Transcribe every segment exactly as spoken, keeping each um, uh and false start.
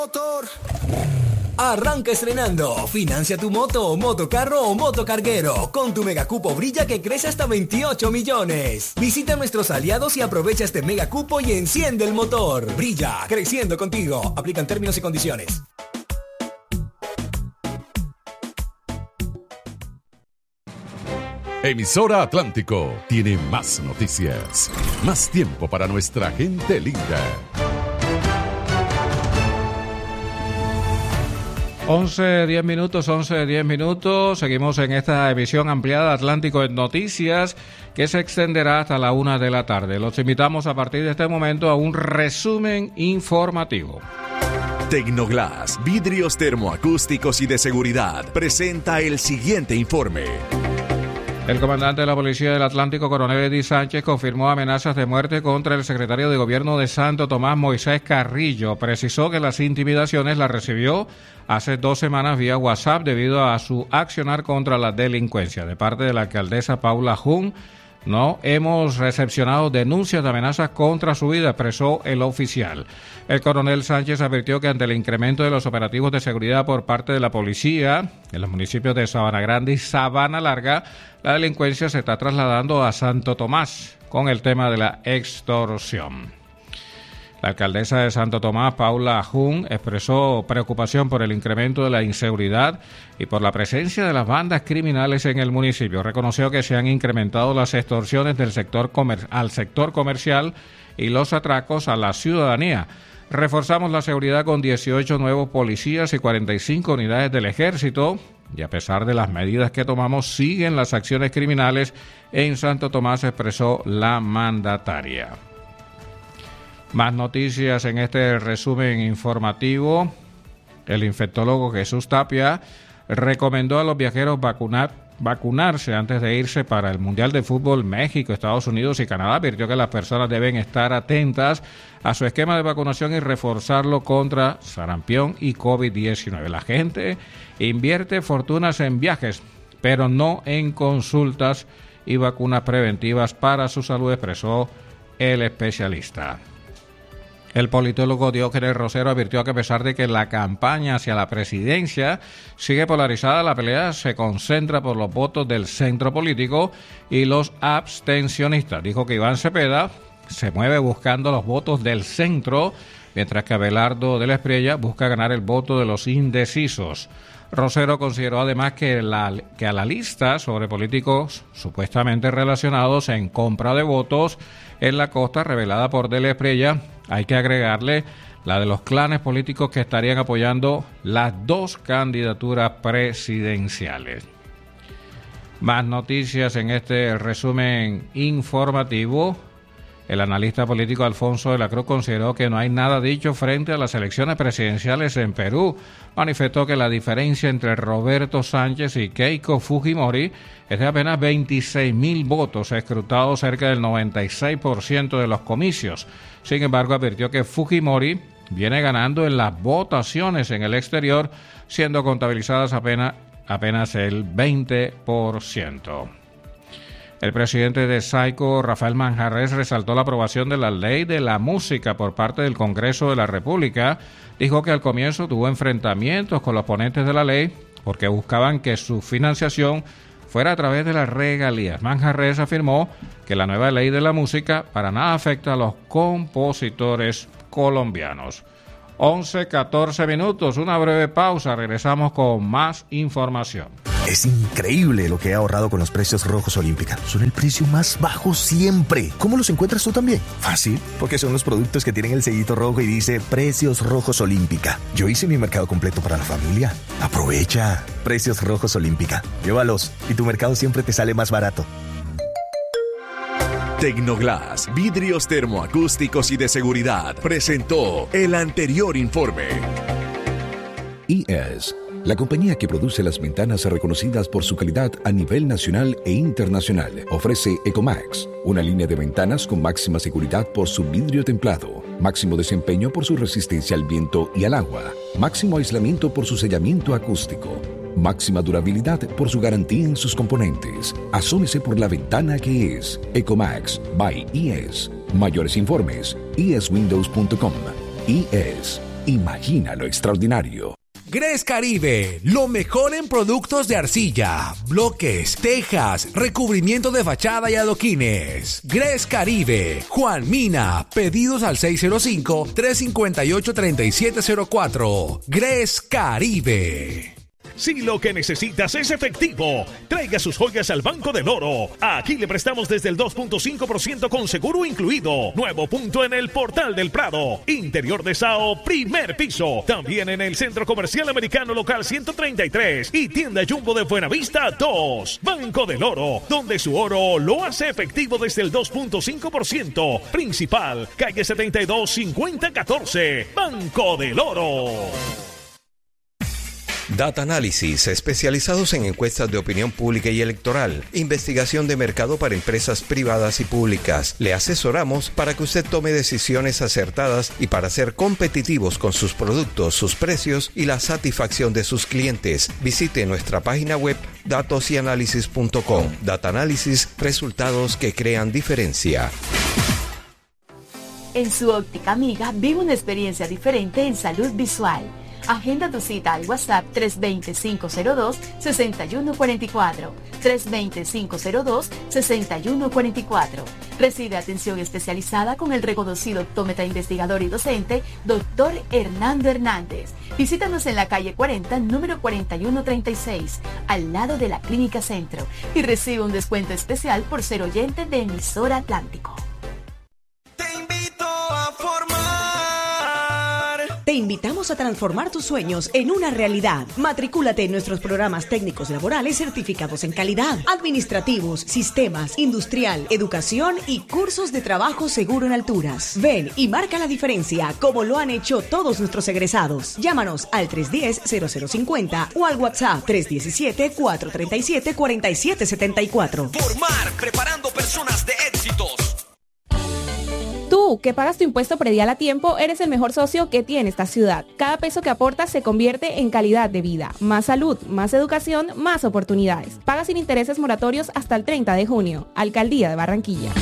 Motor. Arranca estrenando. Financia tu moto, motocarro o motocarguero con tu megacupo Brilla que crece hasta veintiocho millones. Visita a nuestros aliados y aprovecha este megacupo y enciende el motor. Brilla, creciendo contigo. Aplican términos y condiciones. Emisora Atlántico tiene más noticias, más tiempo para nuestra gente linda. once, diez minutos, once, diez minutos. Seguimos en esta emisión ampliada de Atlántico en Noticias que se extenderá hasta la una de la tarde. Los invitamos a partir de este momento a un resumen informativo. Tecnoglass, vidrios termoacústicos y de seguridad, presenta el siguiente informe. El comandante de la Policía del Atlántico, coronel Eddie Sánchez, confirmó amenazas de muerte contra el secretario de Gobierno de Santo Tomás, Moisés Carrillo. Precisó que las intimidaciones las recibió hace dos semanas vía WhatsApp debido a su accionar contra la delincuencia. De parte de la alcaldesa Paula Jun, no hemos recepcionado denuncias de amenazas contra su vida, expresó el oficial. El coronel Sánchez advirtió que ante el incremento de los operativos de seguridad por parte de la policía en los municipios de Sabana Grande y Sabana Larga, la delincuencia se está trasladando a Santo Tomás con el tema de la extorsión. La alcaldesa de Santo Tomás, Paula Jun, expresó preocupación por el incremento de la inseguridad y por la presencia de las bandas criminales en el municipio. Reconoció que se han incrementado las extorsiones del sector comer- al sector comercial y los atracos a la ciudadanía. Reforzamos la seguridad con dieciocho nuevos policías y cuarenta y cinco unidades del ejército. Y a pesar de las medidas que tomamos, siguen las acciones criminales en Santo Tomás, expresó la mandataria. Más noticias en este resumen informativo. El infectólogo Jesús Tapia recomendó a los viajeros vacunar, vacunarse antes de irse para el Mundial de Fútbol México, Estados Unidos y Canadá. Advirtió que las personas deben estar atentas a su esquema de vacunación y reforzarlo contra sarampión y covid diecinueve. La gente invierte fortunas en viajes, pero no en consultas y vacunas preventivas para su salud, expresó el especialista. El politólogo Diógenes Rosero advirtió que a pesar de que la campaña hacia la presidencia sigue polarizada, la pelea se concentra por los votos del centro político y los abstencionistas. Dijo que Iván Cepeda se mueve buscando los votos del centro, mientras que Abelardo de la Espriella busca ganar el voto de los indecisos. Rosero consideró además que, la, que a la lista sobre políticos supuestamente relacionados en compra de votos en la costa revelada por de la Espriella, hay que agregarle la de los clanes políticos que estarían apoyando las dos candidaturas presidenciales. Más noticias en este resumen informativo. El analista político Alfonso de la Cruz consideró que no hay nada dicho frente a las elecciones presidenciales en Perú. Manifestó que la diferencia entre Roberto Sánchez y Keiko Fujimori es de apenas veintiséis mil votos, escrutados cerca del noventa y seis por ciento de los comicios. Sin embargo, advirtió que Fujimori viene ganando en las votaciones en el exterior, siendo contabilizadas apenas, apenas el veinte por ciento. El presidente de SAICO, Rafael Manjarres, resaltó la aprobación de la ley de la música por parte del Congreso de la República. Dijo que al comienzo tuvo enfrentamientos con los ponentes de la ley porque buscaban que su financiación fuera a través de las regalías. Manjarres afirmó que la nueva ley de la música para nada afecta a los compositores colombianos. once, catorce minutos, una breve pausa, regresamos con más información. Es increíble lo que he ahorrado con los precios rojos Olímpica. Son el precio más bajo siempre. ¿Cómo los encuentras tú también? Fácil, porque son los productos que tienen el sellito rojo y dice Precios Rojos Olímpica. Yo hice mi mercado completo para la familia. Aprovecha. Precios Rojos Olímpica. Llévalos y tu mercado siempre te sale más barato. Tecnoglass, vidrios termoacústicos y de seguridad, presentó el anterior informe. I E S, la compañía que produce las ventanas reconocidas por su calidad a nivel nacional e internacional, ofrece Ecomax, una línea de ventanas con máxima seguridad por su vidrio templado, máximo desempeño por su resistencia al viento y al agua, máximo aislamiento por su sellamiento acústico, máxima durabilidad por su garantía en sus componentes. Asómese por la ventana que es Ecomax by I E S. Mayores informes, i e s windows punto com. I E S, Imagina lo extraordinario. Gres Caribe, lo mejor en productos de arcilla, bloques, tejas, recubrimiento de fachada y adoquines. Gres Caribe, Juan Mina, pedidos al seis cero cinco, tres cinco ocho, tres siete cero cuatro. Gres Caribe. Si lo que necesitas es efectivo, traiga sus joyas al Banco del Oro. Aquí le prestamos desde el dos punto cinco por ciento con seguro incluido. Nuevo punto en el Portal del Prado. Interior de Sao, primer piso. También en el Centro Comercial Americano Local ciento treinta y tres y Tienda Jumbo de Buenavista dos. Banco del Oro, donde su oro lo hace efectivo desde el dos punto cinco por ciento. Principal, calle setenta y dos, cincuenta catorce. Banco del Oro. Data Analysis, especializados en encuestas de opinión pública y electoral, investigación de mercado para empresas privadas y públicas. Le asesoramos para que usted tome decisiones acertadas y para ser competitivos con sus productos, sus precios y la satisfacción de sus clientes. Visite nuestra página web datos y análisis punto com. Data Analysis, resultados que crean diferencia. En su óptica amiga, vive una experiencia diferente en salud visual. Agenda tu cita al WhatsApp tres dos cero, cinco cero dos, seis uno cuatro cuatro, tres dos cero, cinco cero dos, seis uno cuatro cuatro. Recibe atención especializada con el reconocido optómetra investigador y docente, doctor Hernando Hernández. Visítanos en la calle cuarenta, número cuarenta y uno treinta y seis, al lado de la Clínica Centro, y recibe un descuento especial por ser oyente de Emisora Atlántico. Te invitamos a transformar tus sueños en una realidad. Matricúlate en nuestros programas técnicos laborales certificados en calidad, administrativos, sistemas, industrial, educación y cursos de trabajo seguro en alturas. Ven y marca la diferencia como lo han hecho todos nuestros egresados. Llámanos al tres uno cero, cero cero cinco cero o al WhatsApp tres uno siete, cuatro tres siete, cuatro siete siete cuatro. Formar, preparando personas de éxitos. Tú, que pagas tu impuesto predial a tiempo, eres el mejor socio que tiene esta ciudad. Cada peso que aportas se convierte en calidad de vida. Más salud, más educación, más oportunidades. Paga sin intereses moratorios hasta el treinta de junio. Alcaldía de Barranquilla.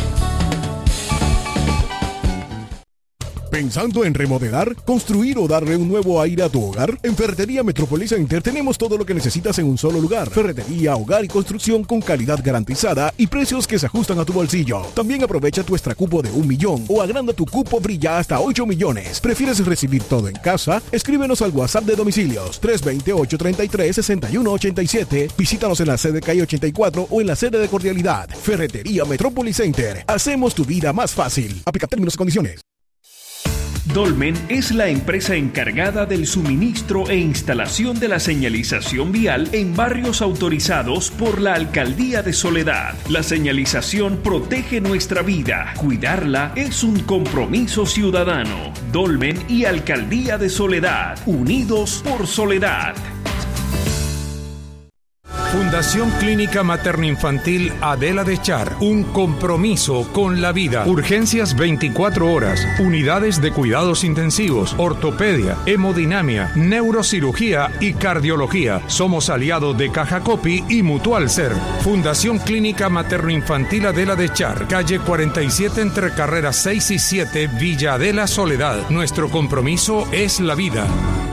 ¿Pensando en remodelar, construir o darle un nuevo aire a tu hogar? En Ferretería Metrópolis Center tenemos todo lo que necesitas en un solo lugar. Ferretería, hogar y construcción con calidad garantizada y precios que se ajustan a tu bolsillo. También aprovecha tu extra cupo de un millón o agranda tu cupo Brilla hasta ocho millones. ¿Prefieres recibir todo en casa? Escríbenos al WhatsApp de domicilios tres dos cero, ocho tres tres, seis uno ocho siete. Visítanos en la sede calle ochenta y cuatro o en la sede de Cordialidad. Ferretería Metrópolis Center. Hacemos tu vida más fácil. Aplica términos y condiciones. Dolmen es la empresa encargada del suministro e instalación de la señalización vial en barrios autorizados por la Alcaldía de Soledad. La señalización protege nuestra vida. Cuidarla es un compromiso ciudadano. Dolmen y Alcaldía de Soledad, unidos por Soledad. Fundación Clínica Materno-Infantil Adela de Char, un compromiso con la vida. Urgencias veinticuatro horas, unidades de cuidados intensivos, ortopedia, hemodinamia, neurocirugía y cardiología. Somos aliados de Caja Copi y Mutual Ser. Fundación Clínica Materno-Infantil Adela de Char, calle cuarenta y siete entre carreras seis y siete, Villa Adela, Soledad. Nuestro compromiso es la vida.